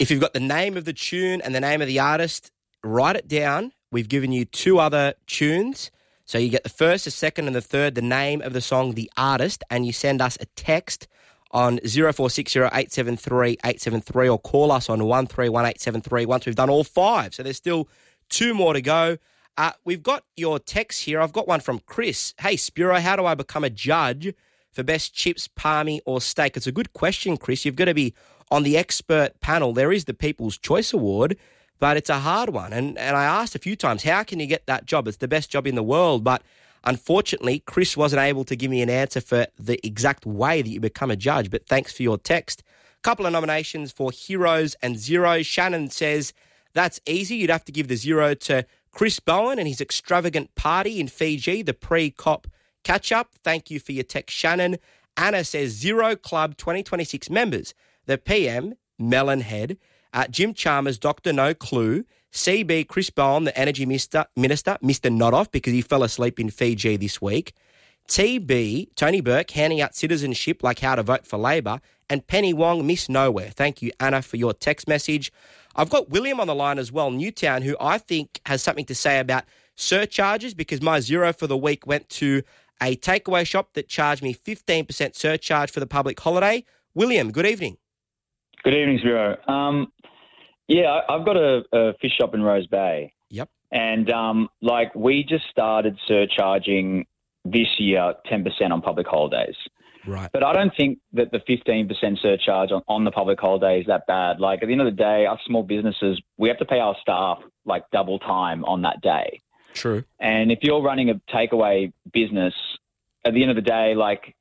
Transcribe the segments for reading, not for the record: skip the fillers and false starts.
If you've got the name of the tune and the name of the artist, write it down. We've given you 2 other tunes. So you get the first, the second, and the third, the name of the song, the artist, and you send us a text on 0460 873 873 or call us on 131873 once we've done all 5. So there's still 2 more to go. We've got your text here. I've got one from Chris. Hey, Spiro, how do I become a judge for best chips, palmy, or steak? It's a good question, Chris. You've got to be on the expert panel. There is the People's Choice Award, but it's a hard one. And I asked a few times, how can you get that job? It's the best job in the world. But unfortunately, Chris wasn't able to give me an answer for the exact way that you become a judge. But thanks for your text. A couple of nominations for heroes and zeros. Shannon says, that's easy. You'd have to give the 0 to Chris Bowen and his extravagant party in Fiji, the pre-COP catch-up. Thank you for your text, Shannon. Anna says, 0 Club 2026 members. The PM, Melonhead, Jim Chalmers, Dr. No Clue, CB, Chris Bowen, the Energy Minister, Mr. Not Off because he fell asleep in Fiji this week, TB, Tony Burke, handing out citizenship like how to vote for Labor, and Penny Wong, Miss Nowhere. Thank you, Anna, for your text message. I've got William on the line as well, Newtown, who I think has something to say about surcharges because my 0 for the week went to a takeaway shop that charged me 15% surcharge for the public holiday. William, good evening. Good evening, Spiro. I've got a fish shop in Rose Bay. Yep. And, we just started surcharging this year 10% on public holidays. Right. But I don't think that the 15% surcharge on the public holiday is that bad. Like, at the end of the day, us small businesses, we have to pay our staff, double time on that day. True. And if you're running a takeaway business, at the end of the day,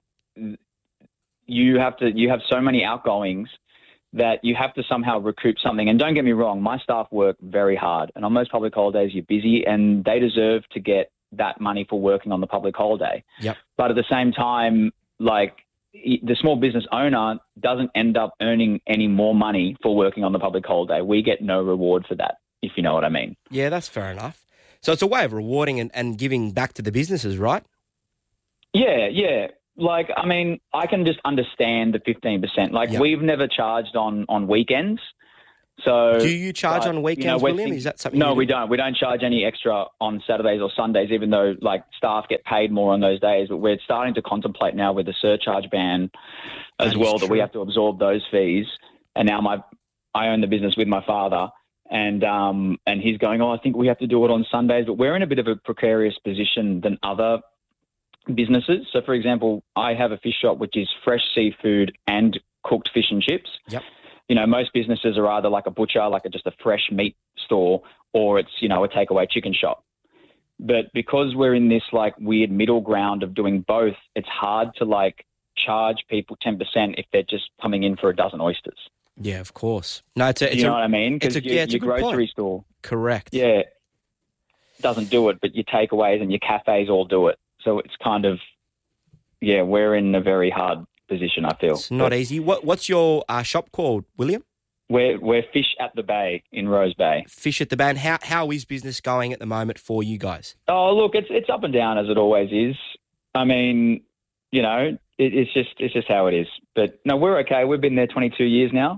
you have so many outgoings that you have to somehow recoup something. And don't get me wrong, my staff work very hard. And on most public holidays, you're busy and they deserve to get that money for working on the public holiday. Yep. But at the same time, the small business owner doesn't end up earning any more money for working on the public holiday. We get no reward for that, if you know what I mean. Yeah, that's fair enough. So it's a way of rewarding and giving back to the businesses, right? Yeah. I can just understand the 15%. We've never charged on weekends. So do you charge on weekends, William? Is that something? No, we don't. We don't charge any extra on Saturdays or Sundays, even though staff get paid more on those days. But we're starting to contemplate now with the surcharge ban as well that we have to absorb those fees. And now I own the business with my father, and he's going, I think we have to do it on Sundays. But we're in a bit of a precarious position than other businesses. So, for example, I have a fish shop which is fresh seafood and cooked fish and chips. Yep. Most businesses are either like a butcher, just a fresh meat store, or it's, a takeaway chicken shop. But because we're in this weird middle ground of doing both, it's hard to charge people 10% if they're just coming in for a dozen oysters. Yeah, of course. No, you know what I mean? Because your grocery store. Correct. Yeah, doesn't do it, but your takeaways and your cafes all do it. So it's kind of, we're in a very hard position, I feel. It's not easy. What's your shop called, William? We're Fish at the Bay in Rose Bay. Fish at the Bay. And how is business going at the moment for you guys? Oh, look, it's up and down as it always is. I mean, it's just how it is. But no, we're okay. We've been there 22 years now.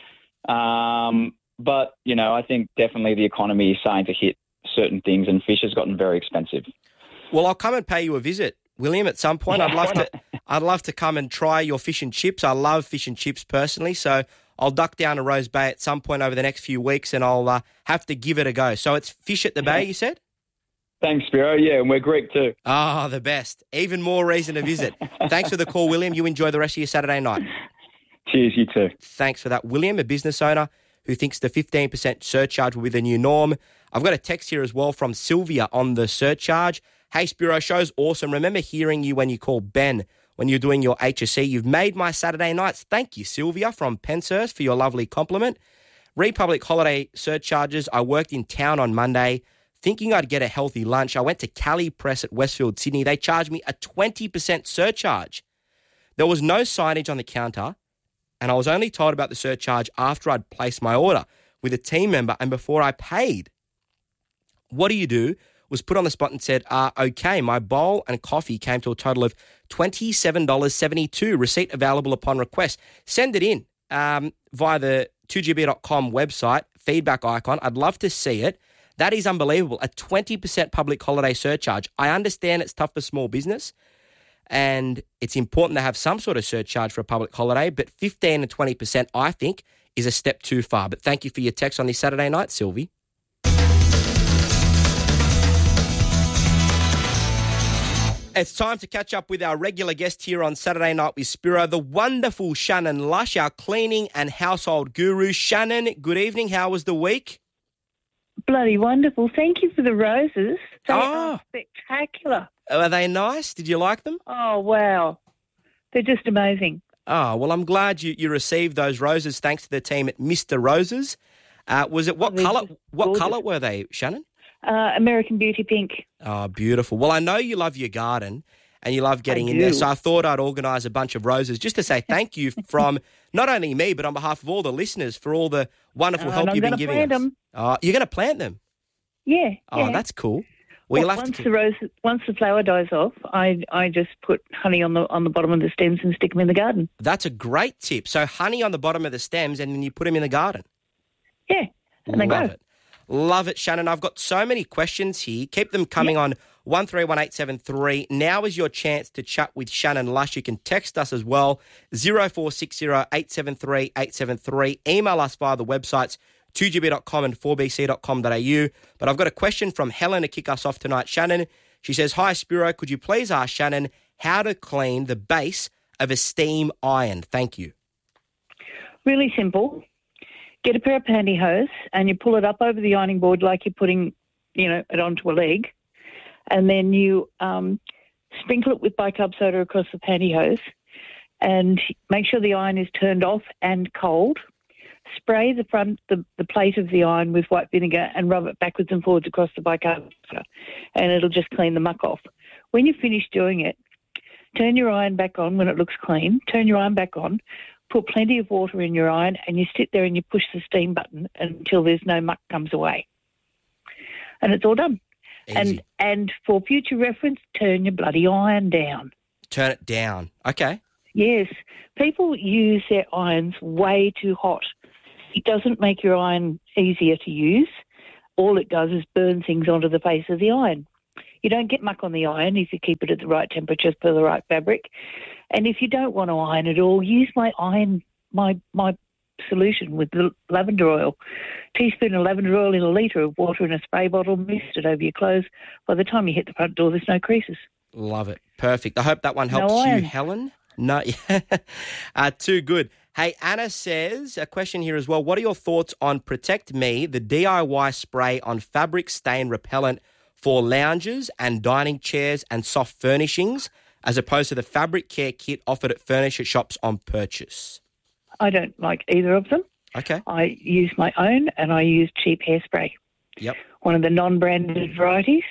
But I think definitely the economy is starting to hit certain things, and fish has gotten very expensive. Well, I'll come and pay you a visit, William, at some point. I'd love to come and try your fish and chips. I love fish and chips personally, so I'll duck down to Rose Bay at some point over the next few weeks, and I'll have to give it a go. So it's Fish at the Bay, you said? Thanks, Spiro. Yeah, and we're Greek too. Oh, the best. Even more reason to visit. Thanks for the call, William. You enjoy the rest of your Saturday night. Cheers, you too. Thanks for that. William, a business owner who thinks the 15% surcharge will be the new norm. I've got a text here as well from Sylvia on the surcharge. Hey, Spiro, show's awesome. Remember hearing you when you called Ben when you're doing your HSC. You've made my Saturday nights. Thank you, Sylvia from Penshurst, for your lovely compliment. Republic holiday surcharges. I worked in town on Monday thinking I'd get a healthy lunch. I went to Cali Press at Westfield, Sydney. They charged me a 20% surcharge. There was no signage on the counter, and I was only told about the surcharge after I'd placed my order with a team member and before I paid. What do you do? Was put on the spot and said, okay, my bowl and coffee came to a total of $27.72. Receipt available upon request. Send it in. via the 2GB.com website, feedback icon. I'd love to see it. That is unbelievable. A 20% public holiday surcharge. I understand it's tough for small business and it's important to have some sort of surcharge for a public holiday, but 15 and 20%, I think, is a step too far. But thank you for your text on this Saturday night, Sylvie. It's time to catch up with our regular guest here on Saturday Night with Spiro, the wonderful Shannon Lush, our cleaning and household guru. Shannon, good evening. How was the week? Bloody wonderful. Thank you for the roses. They are spectacular. Are they nice? Did you like them? Oh, wow. They're just amazing. Oh, well, I'm glad you received those roses thanks to the team at Mr. Roses. Was it what colour? What colour were they, Shannon? American Beauty Pink. Oh, beautiful. Well, I know you love your garden and you love getting in there, so I thought I'd organise a bunch of roses just to say thank you from not only me, but on behalf of all the listeners for all the wonderful help you've been giving us. Them. Oh, you're going to plant them? Yeah. Oh, that's cool. Well, once the flower dies off, I just put honey on the bottom of the stems and stick them in the garden. That's a great tip. So honey on the bottom of the stems and then you put them in the garden. Yeah, and they grow. Love it. Love it, Shannon. I've got so many questions here. Keep them coming on 131873. Now is your chance to chat with Shannon Lush. You can text us as well, 0460 873 873. Email us via the websites 2gb.com and 4bc.com.au. But I've got a question from Helen to kick us off tonight. Shannon, she says, "Hi, Spiro. Could you please ask Shannon how to clean the base of a steam iron? Thank you." Really simple. Get a pair of pantyhose and you pull it up over the ironing board like you're putting, it onto a leg. And then you sprinkle it with bicarb soda across the pantyhose and make sure the iron is turned off and cold. Spray the plate of the iron with white vinegar and rub it backwards and forwards across the bicarb soda and it'll just clean the muck off. When you finish doing it, turn your iron back on when it looks clean. Turn your iron back on. Put plenty of water in your iron and you sit there and you push the steam button until there's no muck comes away. And it's all done. Easy. And for future reference, turn your bloody iron down. Turn it down. Okay. Yes. People use their irons way too hot. It doesn't make your iron easier to use. All it does is burn things onto the face of the iron. You don't get muck on the iron if you keep it at the right temperature for the right fabric. And if you don't want to iron at all, use my solution with the lavender oil. Teaspoon of lavender oil in a litre of water in a spray bottle, mist it over your clothes. By the time you hit the front door, there's no creases. Love it. Perfect. I hope that one helps you, Helen. No, too good. Hey, Anna says, a question here as well. What are your thoughts on Protect Me, the DIY spray on fabric stain repellent for lounges and dining chairs and soft furnishings, as opposed to the fabric care kit offered at furniture shops on purchase? I don't like either of them. Okay. I use my own and I use cheap hairspray. Yep. One of the non-branded varieties.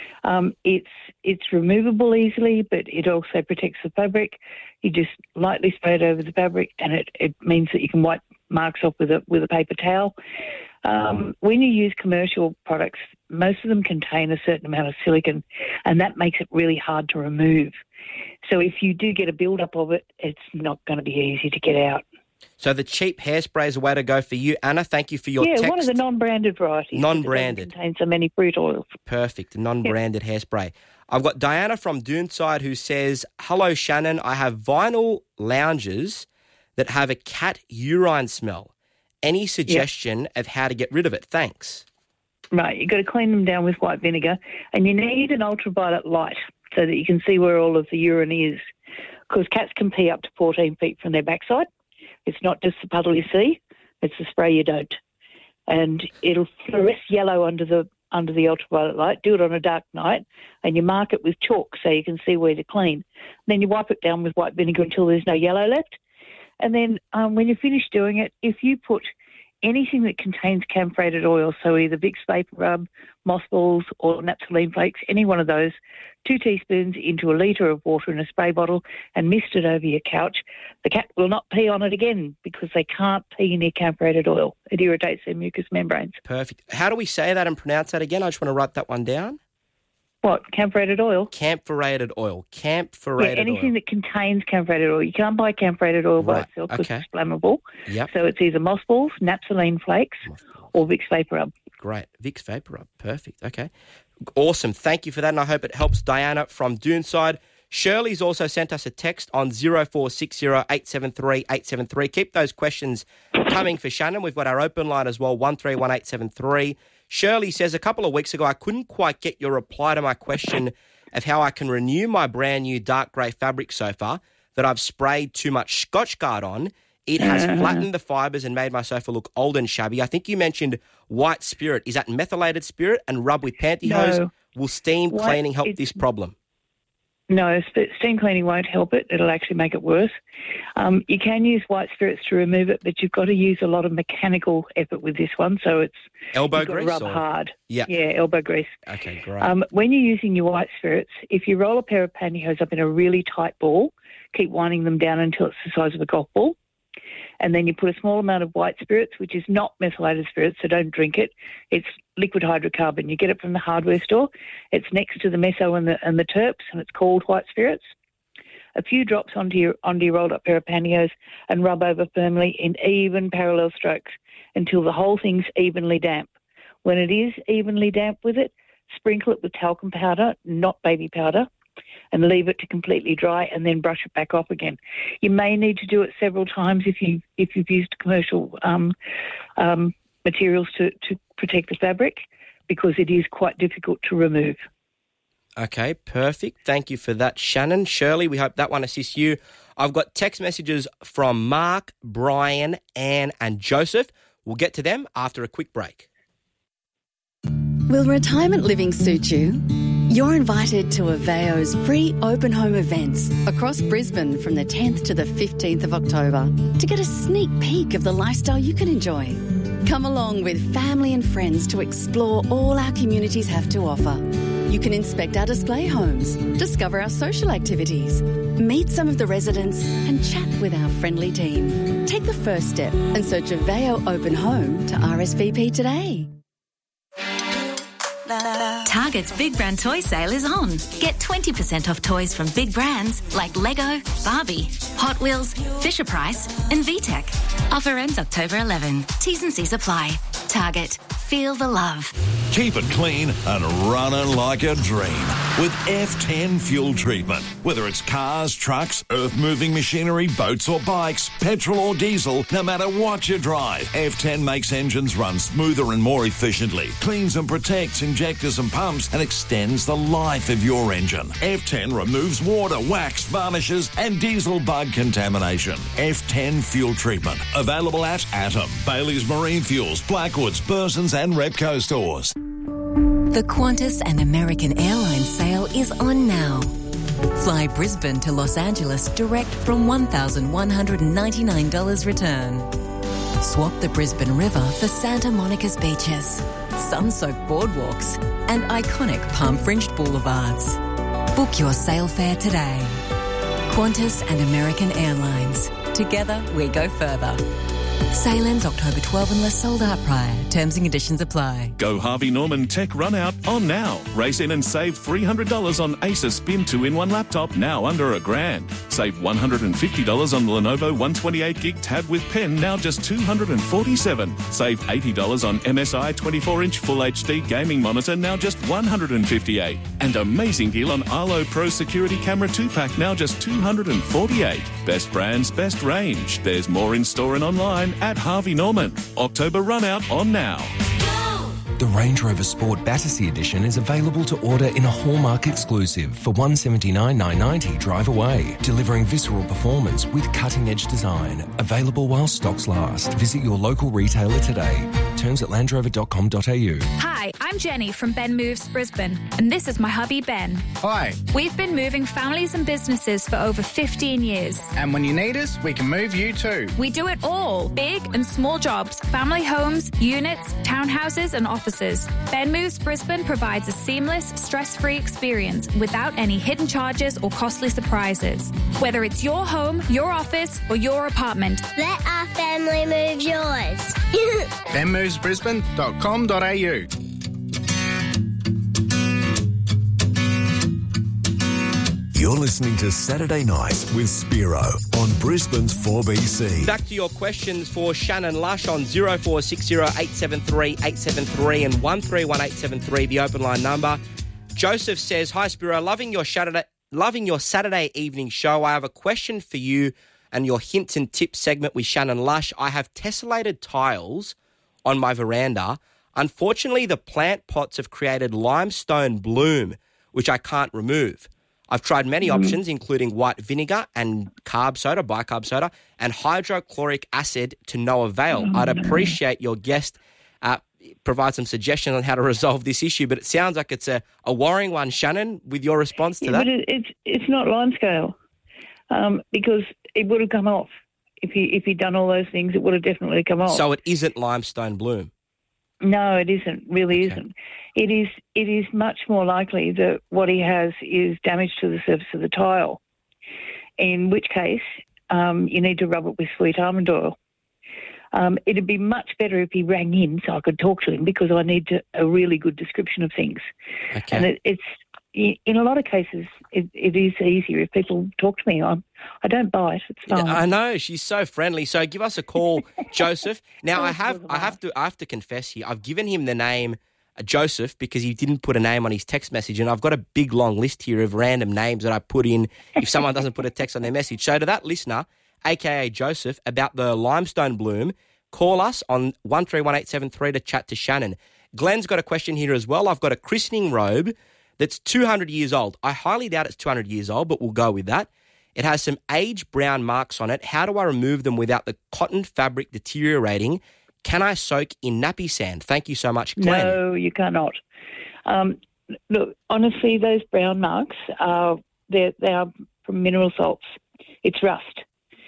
It's removable easily, but it also protects the fabric. You just lightly spray it over the fabric and it means that you can wipe marks off with a paper towel. When you use commercial products, most of them contain a certain amount of silicone, and that makes it really hard to remove. So if you do get a build-up of it, it's not going to be easy to get out. So the cheap hairspray is a way to go for you. Anna, thank you for your text. Yeah, one of the non-branded varieties. Non-branded. It contains so many fruit oils. Perfect, non-branded hairspray. I've got Diana from Doonside who says, "Hello, Shannon. I have vinyl lounges that have a cat urine smell. Any suggestion of how to get rid of it? Thanks." Right, you've got to clean them down with white vinegar, and you need an ultraviolet light so that you can see where all of the urine is, because cats can pee up to 14 feet from their backside. It's not just the puddle you see, it's the spray you don't. And it'll fluoresce yellow under the ultraviolet light. Do it on a dark night, and you mark it with chalk so you can see where to clean. Then you wipe it down with white vinegar until there's no yellow left. And then when you finish doing it, if you put anything that contains camphorated oil, so either Vicks Vapor Rub, mothballs or naphthalene flakes, any one of those, 2 teaspoons into a litre of water in a spray bottle and mist it over your couch, the cat will not pee on it again because they can't pee near camphorated oil. It irritates their mucous membranes. Perfect. How do we say that and pronounce that again? I just want to write that one down. What, camphorated oil? Camphorated oil. Camphorated anything oil. that contains camphorated oil. You can't buy camphorated oil by itself because it's flammable. Yep. So it's either mothballs, naphthalene flakes, or Vicks Vapor Rub. Great. Vicks Vapor Rub. Perfect. Okay. Awesome. Thank you for that, and I hope it helps Diana from Doonside. Shirley's also sent us a text on 0460 873 873. Keep those questions coming for Shannon. We've got our open line as well, 131873. Shirley says, a couple of weeks ago, I couldn't quite get your reply to my question of how I can renew my brand new dark grey fabric sofa that I've sprayed too much Scotchgard on. It has flattened the fibres and made my sofa look old and shabby. I think you mentioned white spirit. Is that methylated spirit and rub with pantyhose? No. Will steam cleaning help this problem? No, steam cleaning won't help it. It'll actually make it worse. You can use white spirits to remove it, but you've got to use a lot of mechanical effort with this one. So it's elbow grease. Rub hard. Yeah, elbow grease. Okay, great. When you're using your white spirits, if you roll a pair of pantyhose up in a really tight ball, keep winding them down until it's the size of a golf ball. And then you put a small amount of white spirits, which is not methylated spirits, so don't drink it. It's liquid hydrocarbon. You get it from the hardware store. It's next to the meso and the terps, and it's called white spirits. A few drops onto your rolled up pair of pantyhose and rub over firmly in even parallel strokes until the whole thing's evenly damp. When it is evenly damp with it, sprinkle it with talcum powder, not baby powder, and leave it to completely dry, and then brush it back off again. You may need to do it several times if you've used commercial materials to protect the fabric, because it is quite difficult to remove. Okay, perfect. Thank you for that, Shannon. Shirley, we hope that one assists you. I've got text messages from Mark, Brian, Anne and Joseph. We'll get to them after a quick break. Will retirement living suit you? You're invited to Aveo's free open home events across Brisbane from the 10th to the 15th of October to get a sneak peek of the lifestyle you can enjoy. Come along with family and friends to explore all our communities have to offer. You can inspect our display homes, discover our social activities, meet some of the residents and chat with our friendly team. Take the first step and search Aveo Open Home to RSVP today. Target's Big Brand Toy Sale is on. Get 20% off toys from big brands like Lego, Barbie, Hot Wheels, Fisher-Price and VTech. Offer ends October 11. T's and C's apply. Target. Feel the love. Keep it clean and running like a dream with F10 fuel treatment. Whether it's cars, trucks, earth-moving machinery, boats or bikes, petrol or diesel, no matter what you drive, F10 makes engines run smoother and more efficiently, cleans and protects injectors and pumps, and extends the life of your engine. F10 removes water, wax, varnishes and diesel bug contamination. F10 fuel treatment. Available at Atom, Bailey's Marine Fuels, Blackwoods, Burson's and Repco stores. The Qantas and American Airlines sale is on now. Fly Brisbane to Los Angeles direct from $1,199 return. Swap the Brisbane River for Santa Monica's beaches, sun-soaked boardwalks and iconic palm-fringed boulevards. Book your sail fare today. Qantas and American Airlines. Together we go further. Sale ends October 12 unless sold out prior. Terms and conditions apply. Go Harvey Norman Tech Run Out on now. Race in and save $300 on Acer Spin 2-in-1 laptop, now under $1,000. Save $150 on the Lenovo 128GB tab with pen, now just $247. Save $80 on MSI 24-inch Full HD gaming monitor, now just $158. And amazing deal on Arlo Pro Security Camera 2-pack, now just $248. Best brands, best range. There's more in store and online at Harvey Norman. October Run Out on now. The Range Rover Sport Battersea Edition is available to order in a Hallmark exclusive for $179,990 drive away, delivering visceral performance with cutting-edge design. Available while stocks last. Visit your local retailer today. Terms at landrover.com.au. Hi, I'm Jenny from Ben Moves Brisbane, and this is my hubby Ben. Hi. We've been moving families and businesses for over 15 years. And when you need us, we can move you too. We do it all. Big and small jobs, family homes, units, townhouses and offices. Ben Moves Brisbane provides a seamless, stress-free experience without any hidden charges or costly surprises. Whether it's your home, your office or your apartment. Let our family move yours. benmovesbrisbane.com.au. You're listening to Saturday Night with Spiro on Brisbane's 4BC. Back to your questions for Shannon Lush on 0460 873 873 and 131873, the open line number. Joseph says, "Hi Spiro, loving your Saturday evening show. I have a question for you and your hints and tips segment with Shannon Lush. I have tessellated tiles on my veranda. Unfortunately, the plant pots have created limestone bloom, which I can't remove. I've tried many options, including white vinegar and bicarb soda, and hydrochloric acid to no avail. I'd appreciate your guest provide some suggestions on how to resolve this issue, but it sounds like it's a worrying one, Shannon, with your response to that." But it's not limescale because it would have come off. If he'd done all those things, it would have definitely come off. So it isn't limestone bloom? No, it isn't. Really isn't. It is much more likely that what he has is damage to the surface of the tile, in which case you need to rub it with sweet almond oil. It'd be much better if he rang in so I could talk to him because I need a really good description of things. Okay. And it's in a lot of cases, it is easier if people talk to me. I don't bite. It's fine. I know, she's so friendly. So give us a call, Joseph. Now I have to confess here. I've given him the name Joseph because he didn't put a name on his text message, and I've got a big long list here of random names that I put in if someone doesn't put a text on their message. So to that listener, aka Joseph, about the limestone bloom, call us on 131873 to chat to Shannon. Glenn's got a question here as well. I've got a christening robe that's 200 years old. I highly doubt it's 200 years old, but we'll go with that. It has some age brown marks on it. How do I remove them without the cotton fabric deteriorating? Can I soak in nappy sand? Thank you so much, Glenn. No, you cannot. Look, honestly, those brown marks they are from mineral salts. It's rust.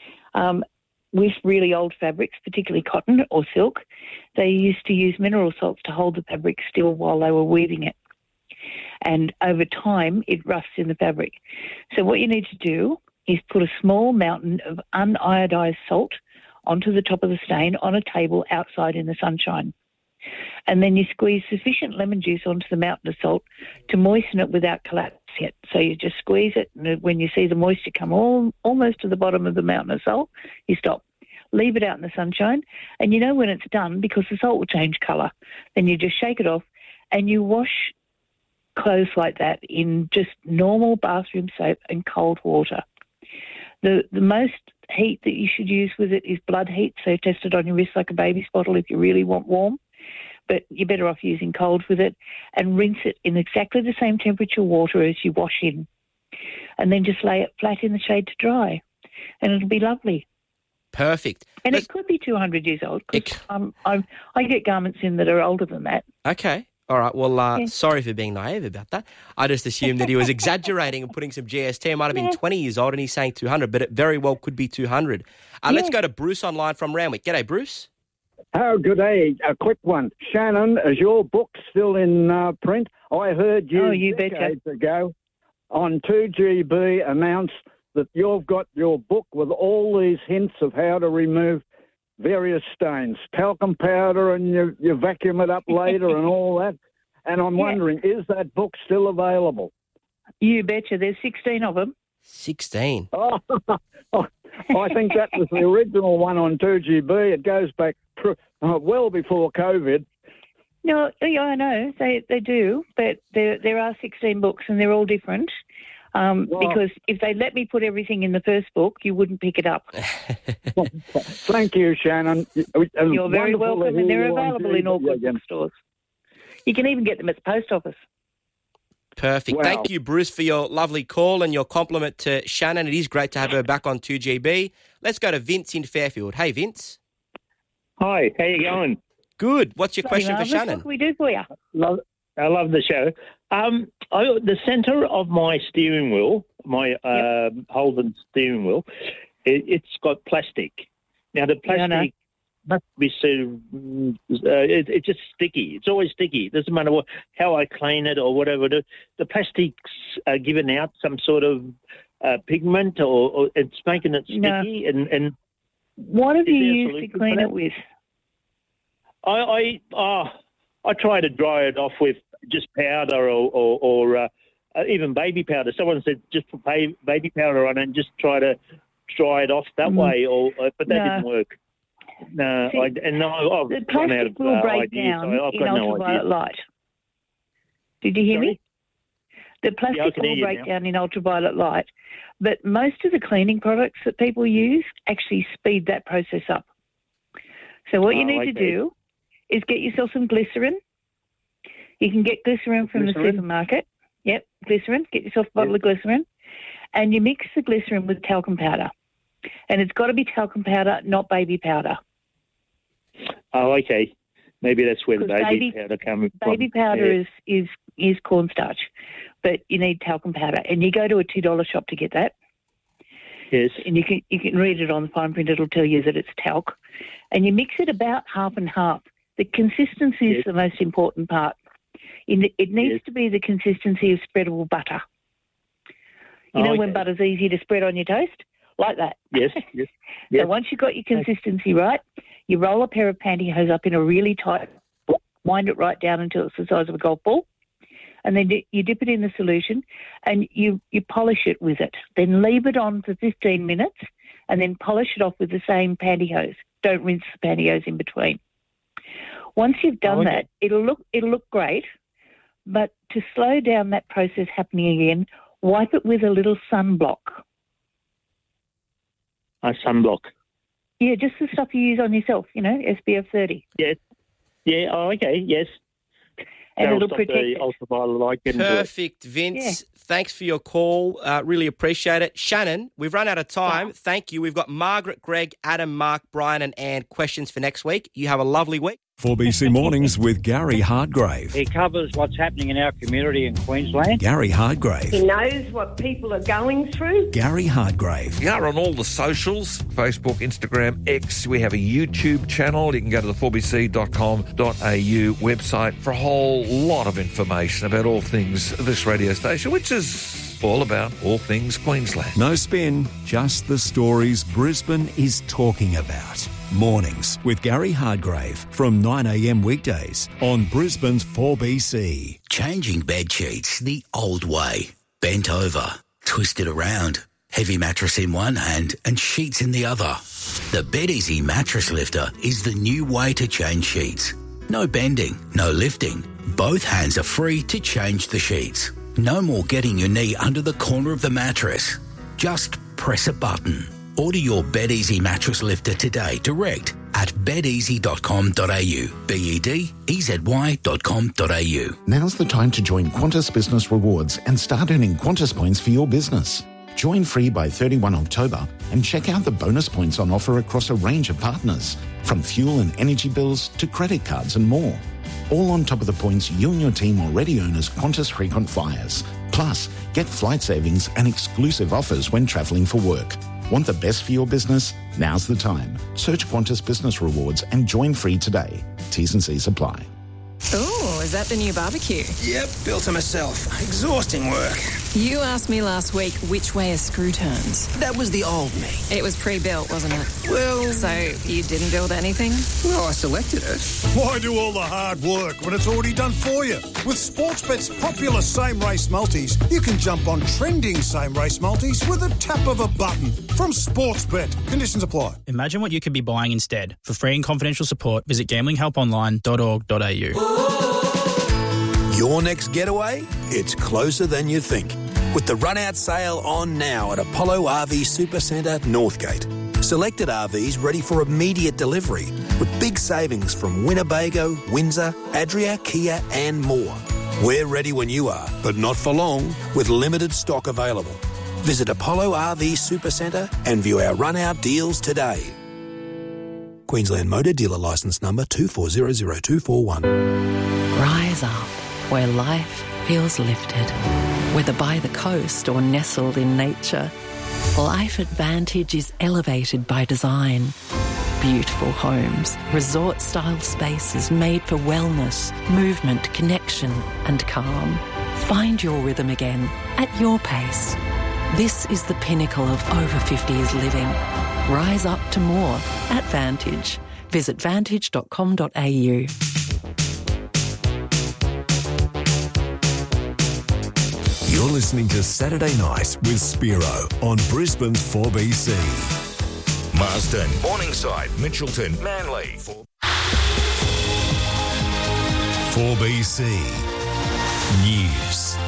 With really old fabrics, particularly cotton or silk, they used to use mineral salts to hold the fabric still while they were weaving it. And over time, it rusts in the fabric. So what you need to do is put a small mountain of uniodized salt onto the top of the stain on a table outside in the sunshine. And then you squeeze sufficient lemon juice onto the mountain of salt to moisten it without collapsing it. So you just squeeze it, and when you see the moisture come almost to the bottom of the mountain of salt, you stop. Leave it out in the sunshine, and you know when it's done because the salt will change colour. Then you just shake it off, and you wash clothes like that in just normal bathroom soap and cold water. The most heat that you should use with it is blood heat, so test it on your wrist like a baby's bottle if you really want warm. But you're better off using cold with it, and rinse it in exactly the same temperature water as you wash in. And then just lay it flat in the shade to dry, and it'll be lovely. Perfect. And it could be 200 years old, because I get garments in that are older than that. Okay. All right. Well, sorry for being naive about that. I just assumed that he was exaggerating and putting some GST. It might have been 20 years old and he's saying 200, but it very well could be 200. Let's go to Bruce online from Randwick. G'day, Bruce. Oh, good day. A quick one. Shannon, is your book still in print? I heard you decades ago on 2GB announce that you've got your book with all these hints of how to remove various stains, talcum powder, and you vacuum it up later and all that. And I'm wondering, is that book still available? You betcha. There's 16 of them. 16? Oh, I think that was the original one on 2GB. It goes back well before COVID. No, yeah, I know. They do, but there are 16 books and they're all different. Because if they let me put everything in the first book, you wouldn't pick it up. Thank you, Shannon. You're very welcome, and they're available in all good bookstores. You can even get them at the post office. Perfect. Wow. Thank you, Bruce, for your lovely call and your compliment to Shannon. It is great to have her back on 2GB. Let's go to Vince in Fairfield. Hey, Vince. Hi, how you going? Good. What's your question for Shannon? What can we do for you? I love the show. The centre of my steering wheel, my Holden steering wheel, it's got plastic. Now, the plastic must be it's just sticky. It's always sticky. It doesn't matter how I clean it or whatever. The plastic's giving out some sort of pigment or it's making it sticky. And what have you used to clean it with? I try to dry it off with just powder or even baby powder. Someone said just put baby powder on and just try to dry it off that way, but that didn't work. No, I've run out of ideas. I've got no idea. Light. Did you hear me? The plastic will break down in ultraviolet light, but most of the cleaning products that people use actually speed that process up. So what you need to do is get yourself some glycerin. You can get glycerin from the supermarket. Yep, glycerin. Get yourself a bottle of glycerin, and you mix the glycerin with talcum powder. And it's got to be talcum powder, not baby powder. Oh, okay. Maybe that's where the baby powder comes from. Baby powder is cornstarch, but you need talcum powder. And you go to a $2 shop to get that. Yes. And you can read it on the fine print. It'll tell you that it's talc. And you mix it about half and half. The consistency is the most important part. It needs to be the consistency of spreadable butter. You know when butter's easy to spread on your toast? Like that. Yes. So once you've got your consistency right, you roll a pair of pantyhose up in a really tight ball, wind it right down until it's the size of a golf ball, and then you dip it in the solution and you polish it with it. Then leave it on for 15 minutes and then polish it off with the same pantyhose. Don't rinse the pantyhose in between. Once you've done that, it'll look great, but to slow down that process happening again, wipe it with a little sunblock. A sunblock? Yeah, just the stuff you use on yourself, SPF 30. Yes. Yeah, yes. And it'll protect the ultraviolet light. Perfect, Vince. Yeah. Thanks for your call. Really appreciate it. Shannon, we've run out of time. Wow. Thank you. We've got Margaret, Greg, Adam, Mark, Brian and Anne questions for next week. You have a lovely week. 4BC Mornings with Gary Hardgrave. He covers what's happening in our community in Queensland. Gary Hardgrave. He knows what people are going through. Gary Hardgrave. We are on all the socials, Facebook, Instagram, X. We have a YouTube channel. You can go to the 4bc.com.au website for a whole lot of information about all things this radio station, which is all about all things Queensland. No spin, just the stories Brisbane is talking about. Mornings with Gary Hardgrave from 9 a.m. weekdays on Brisbane's 4BC. Changing bed sheets the old way. Bent over, twisted around, heavy mattress in one hand and sheets in the other. The BedEasy Mattress Lifter is the new way to change sheets. No bending, no lifting. Both hands are free to change the sheets. No more getting your knee under the corner of the mattress. Just press a button. Order your BedEasy Mattress Lifter today direct at bedeasy.com.au. bedeasy.com.au. Now's the time to join Qantas Business Rewards and start earning Qantas points for your business. Join free by 31 October and check out the bonus points on offer across a range of partners, from fuel and energy bills to credit cards and more. All on top of the points you and your team already earn as Qantas frequent flyers. Plus, get flight savings and exclusive offers when travelling for work. Want the best for your business? Now's the time. Search Qantas Business Rewards and join free today. T's and C's apply. Oh, is that the new barbecue? Yep, built it myself. Exhausting work. You asked me last week which way a screw turns. That was the old me. It was pre-built, wasn't it? Well... So you didn't build anything? Well, I selected it. Why do all the hard work when it's already done for you? With Sportsbet's popular same-race multis, you can jump on trending same-race multis with a tap of a button. From Sportsbet. Conditions apply. Imagine what you could be buying instead. For free and confidential support, visit gamblinghelponline.org.au. Your next getaway? It's closer than you think. With the run-out sale on now at Apollo RV Supercentre, Northgate. Selected RVs ready for immediate delivery with big savings from Winnebago, Windsor, Adria, Kia and more. We're ready when you are, but not for long, with limited stock available. Visit Apollo RV Supercentre and view our run-out deals today. Queensland Motor Dealer Licence Number 2400241. Rise up where life feels lifted. Whether by the coast or nestled in nature, Life Advantage is elevated by design. Beautiful homes, resort-style spaces made for wellness, movement, connection and calm. Find your rhythm again at your pace. This is the pinnacle of over 50s living. Rise up to more at Vantage. Visit vantage.com.au. You're listening to Saturday Night with Spiro on Brisbane's 4BC. Marsden, Morningside, Mitchelton, Manly. 4BC News.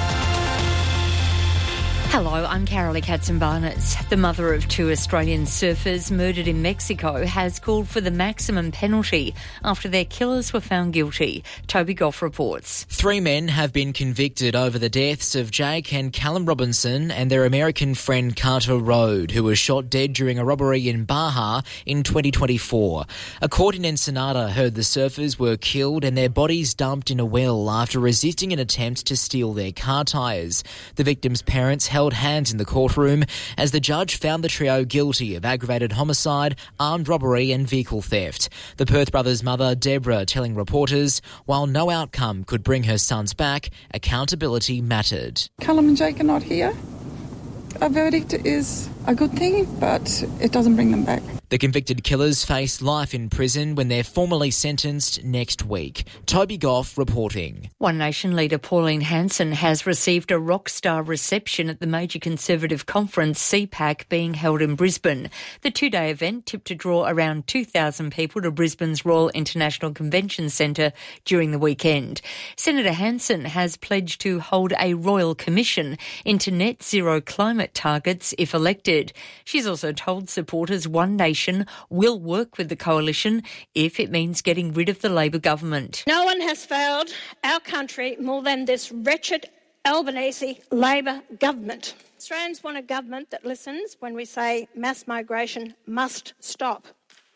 Hello, I'm Carolee Katzenbarners. The mother of 2 Australian surfers murdered in Mexico has called for the maximum penalty after their killers were found guilty. Toby Goff reports. 3 men have been convicted over the deaths of Jake and Callum Robinson and their American friend Carter Rode, who was shot dead during a robbery in Baja in 2024. A court in Ensenada heard the surfers were killed and their bodies dumped in a well after resisting an attempt to steal their car tyres. The victims' parents held hands in the courtroom as the judge found the trio guilty of aggravated homicide, armed robbery and vehicle theft. The Perth brothers' mother, Deborah, telling reporters, while no outcome could bring her sons back, accountability mattered. Callum and Jake are not here. A verdict is a good thing, but it doesn't bring them back. The convicted killers face life in prison when they're formally sentenced next week. Toby Goff reporting. One Nation leader Pauline Hanson has received a rock star reception at the major Conservative conference CPAC being held in Brisbane. The 2-day event tipped to draw around 2,000 people to Brisbane's Royal International Convention Centre during the weekend. Senator Hanson has pledged to hold a royal commission into net zero climate targets if elected. She's also told supporters One Nation will work with the coalition if it means getting rid of the Labor government. No one has failed our country more than this wretched Albanese Labor government. Australians want a government that listens when we say mass migration must stop.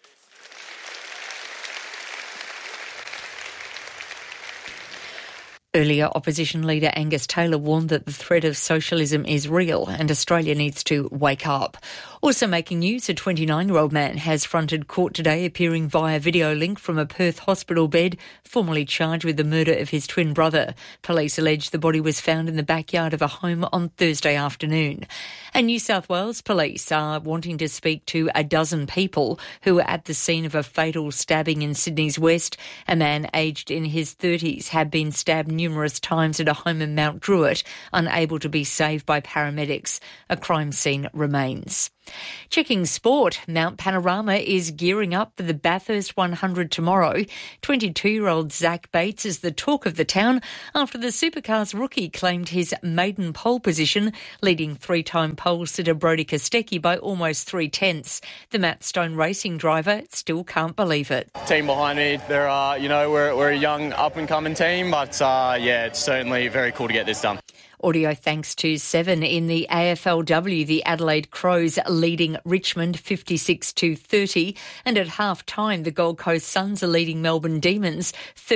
Earlier, opposition leader Angus Taylor warned that the threat of socialism is real and Australia needs to wake up. Also making news, a 29-year-old man has fronted court today, appearing via video link from a Perth hospital bed, formally charged with the murder of his twin brother. Police allege the body was found in the backyard of a home on Thursday afternoon. And New South Wales police are wanting to speak to a dozen people who were at the scene of a fatal stabbing in Sydney's West. A man aged in his 30s had been stabbed numerous times at a home in Mount Druitt, unable to be saved by paramedics. A crime scene remains. Checking sport, Mount Panorama is gearing up for the Bathurst 100 tomorrow. 22-year-old Zach Bates is the talk of the town after the supercars rookie claimed his maiden pole position, leading 3-time pole sitter Brodie Kostecki by almost 3/10. The Matt Stone Racing driver still can't believe it. Team behind me, they're, we're a young up-and-coming team, but it's certainly very cool to get this done. Audio thanks to Seven in the AFLW. The Adelaide Crows leading Richmond 56-30, and at half-time the Gold Coast Suns are leading Melbourne Demons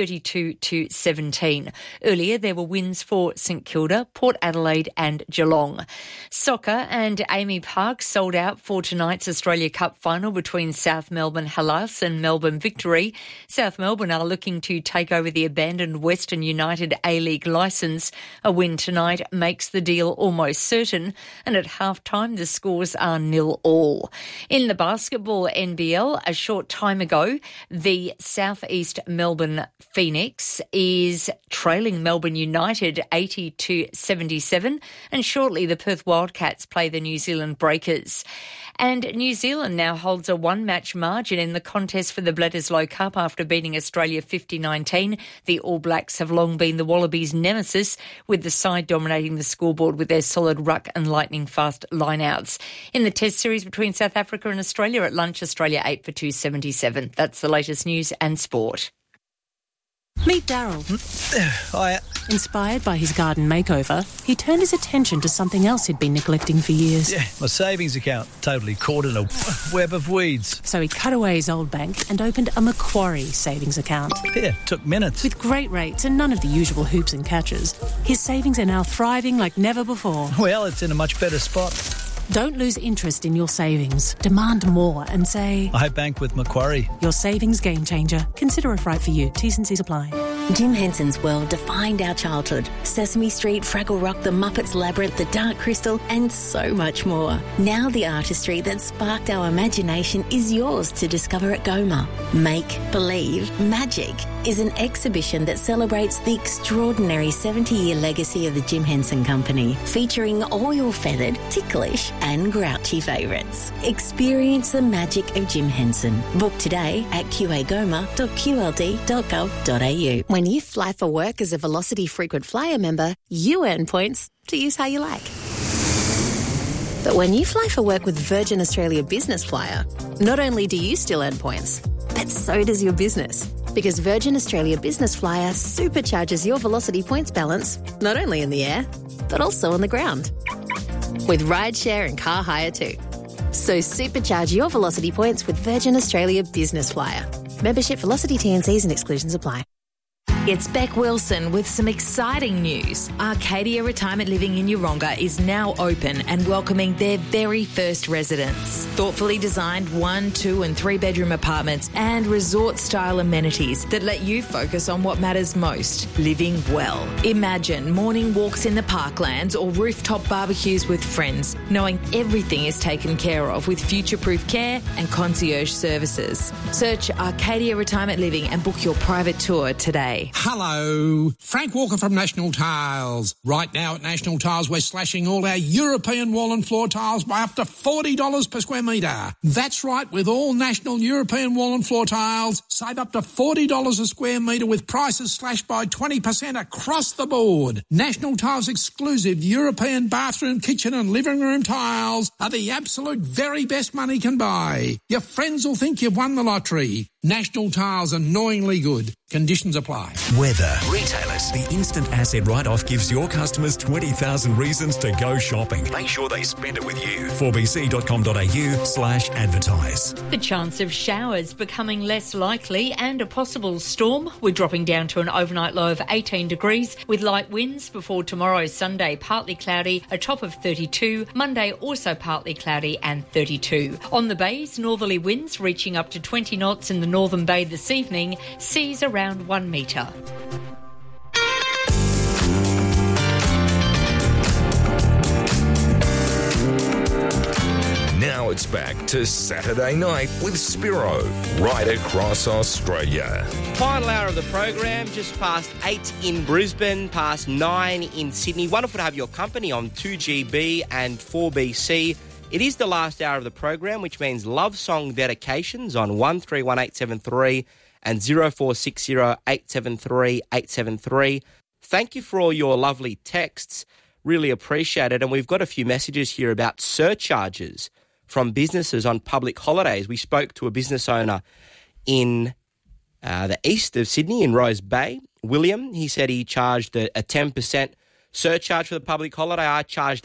32-17. Earlier there were wins for St Kilda, Port Adelaide and Geelong. Soccer, and AAMI Park sold out for tonight's Australia Cup final between South Melbourne Hellas and Melbourne Victory. South Melbourne are looking to take over the abandoned Western United A-League licence. A win tonight makes the deal almost certain, and at half-time the scores are 0-0. In the basketball NBL, a short time ago, the South East Melbourne Phoenix is trailing Melbourne United 80-77, and shortly the Perth Wildcats play the New Zealand Breakers. And New Zealand now holds a one-match margin in the contest for the Bledisloe Cup after beating Australia 50-19. The All Blacks have long been the Wallabies' nemesis, with the side dominating the scoreboard with their solid ruck and lightning-fast lineouts. In the Test series between South Africa and Australia at lunch, Australia 8 for 277. That's the latest news and sport. Meet Daryl. Hiya. Inspired by his garden makeover, he turned his attention to something else he'd been neglecting for years. Yeah, my savings account, totally caught in a web of weeds. So he cut away his old bank and opened a Macquarie savings account. Yeah, took minutes. With great rates and none of the usual hoops and catches, his savings are now thriving like never before. Well, it's in a much better spot. Don't lose interest in your savings. Demand more and say, I bank with Macquarie. Your savings game changer. Consider if right for you. T's and C's apply. Jim Henson's world defined our childhood. Sesame Street, Fraggle Rock, The Muppets Labyrinth, The Dark Crystal, and so much more. Now the artistry that sparked our imagination is yours to discover at Goma. Make Believe Magic is an exhibition that celebrates the extraordinary 70-year legacy of the Jim Henson Company, featuring all your feathered, ticklish and grouchy favourites. Experience the magic of Jim Henson. Book today at qagoma.qld.gov.au. When you fly for work as a Velocity Frequent Flyer member, you earn points to use how you like. But when you fly for work with Virgin Australia Business Flyer, not only do you still earn points, but so does your business. Because Virgin Australia Business Flyer supercharges your Velocity points balance, not only in the air, but also on the ground. With rideshare and car hire too. So supercharge your Velocity points with Virgin Australia Business Flyer. Membership, Velocity, T&Cs and exclusions apply. It's Beck Wilson with some exciting news. Arcadia Retirement Living in Yeronga is now open and welcoming their very first residents. Thoughtfully designed 1, 2 and 3 bedroom apartments and resort-style amenities that let you focus on what matters most, living well. Imagine morning walks in the parklands or rooftop barbecues with friends, knowing everything is taken care of with future-proof care and concierge services. Search Arcadia Retirement Living and book your private tour today. Hello, Frank Walker from National Tiles. Right now at National Tiles, we're slashing all our European wall and floor tiles by up to $40 per square metre. That's right, with all National European wall and floor tiles, save up to $40 a square metre with prices slashed by 20% across the board. National Tiles exclusive European bathroom, kitchen and living room tiles are the absolute very best money can buy. Your friends will think you've won the lottery. National Tiles, annoyingly good. Conditions apply. Weather. Retailers. The instant asset write-off gives your customers 20,000 reasons to go shopping. Make sure they spend it with you. 4bc.com.au/advertise. The chance of showers becoming less likely and a possible storm. We're dropping down to an overnight low of 18 degrees with light winds before tomorrow, Sunday, partly cloudy, a top of 32. Monday, also partly cloudy and 32. On the bays, northerly winds reaching up to 20 knots in the Northern Bay this evening, seas around 1 metre. Now it's back to Saturday night with Spiro, right across Australia. Final hour of the program, just past 8 in Brisbane, past 9 in Sydney. Wonderful to have your company on 2GB and 4BC. It is the last hour of the program, which means love song dedications on 131873 and 0460 873 873. Thank you for all your lovely texts. Really appreciate it. And we've got a few messages here about surcharges from businesses on public holidays. We spoke to a business owner in the east of Sydney, in Rose Bay, William. He said he charged a 10% surcharge for the public holiday. I got charged a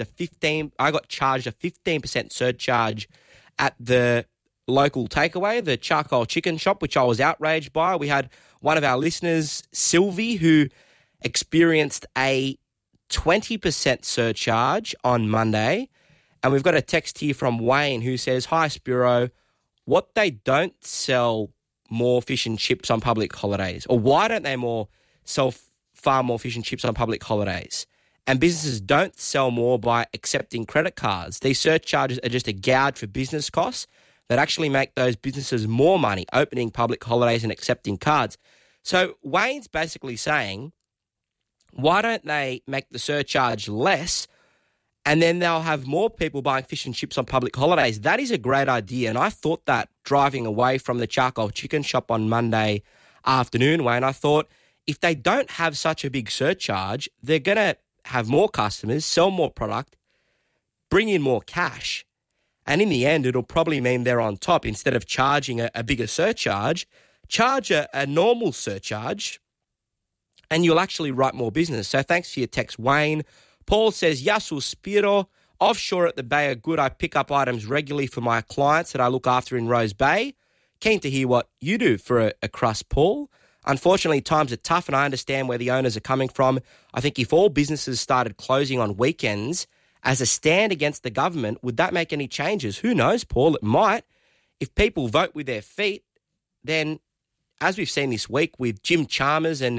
15% surcharge at the local takeaway, the charcoal chicken shop, which I was outraged by. We had one of our listeners, Sylvie, who experienced a 20% surcharge on Monday. And we've got a text here from Wayne who says, "Hi, Spiro. What they don't sell more fish and chips on public holidays, or why don't they sell far more fish and chips on public holidays? And businesses don't sell more by accepting credit cards. These surcharges are just a gouge for business costs that actually make those businesses more money, opening public holidays and accepting cards." So Wayne's basically saying, why don't they make the surcharge less and then they'll have more people buying fish and chips on public holidays? That is a great idea. And I thought that driving away from the charcoal chicken shop on Monday afternoon, Wayne, I thought if they don't have such a big surcharge, they're going to have more customers, sell more product, bring in more cash. And in the end, it'll probably mean they're on top. Instead of charging a bigger surcharge, charge a normal surcharge and you'll actually write more business. So thanks for your text, Wayne. Paul says, "Yasu Spiro, offshore at the Bay are good. I pick up items regularly for my clients that I look after in Rose Bay. Keen to hear what you do for a crust, Paul. Unfortunately, times are tough and I understand where the owners are coming from. I think if all businesses started closing on weekends as a stand against the government, would that make any changes? Who knows, Paul? It might. If people vote with their feet, then as we've seen this week with Jim Chalmers and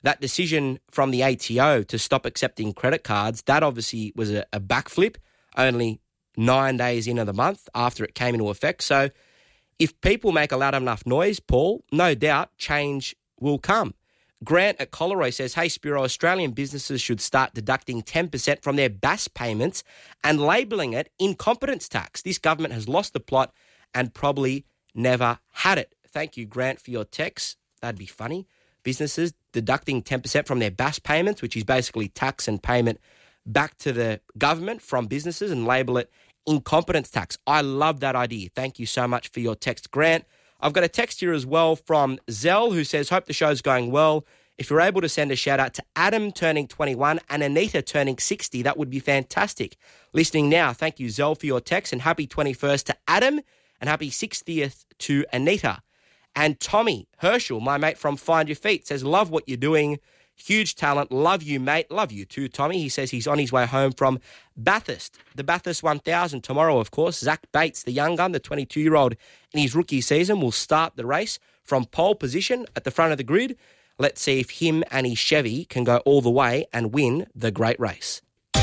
that decision from the ATO to stop accepting credit cards, that obviously was a backflip only 9 days into the month after it came into effect. So if people make a loud enough noise, Paul, no doubt change will come. Grant at Collaroy says, hey, Spiro, Australian businesses should start deducting 10% from their BAS payments and labelling it incompetence tax. This government has lost the plot and probably never had it. Thank you, Grant, for your text. That'd be funny. Businesses deducting 10% from their BAS payments, which is basically tax and payment back to the government from businesses, and label it incompetence tax. I love that idea. Thank you so much for your text, Grant. I've got a text here as well from Zell, who says, hope the show's going well. If you're able to send a shout out to Adam turning 21 and Anita turning 60, that would be fantastic. Listening now, thank you, Zell, for your text, and happy 21st to Adam and happy 60th to Anita. And Tommy Herschel, my mate from Find Your Feet, says, love what you're doing. Huge talent. Love you, mate. Love you too, Tommy. He says he's on his way home from Bathurst. The Bathurst 1000 tomorrow, of course. Zach Bates, the young gun, the 22-year-old in his rookie season, will start the race from pole position at the front of the grid. Let's see if him and his Chevy can go all the way and win the great race.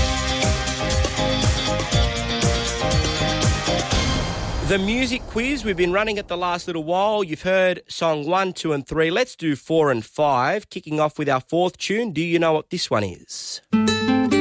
The music quiz we've been running it the last little while. You've heard song 1, 2 and 3. Let's do 4 and 5. Kicking off with our fourth tune. Do you know what this one is?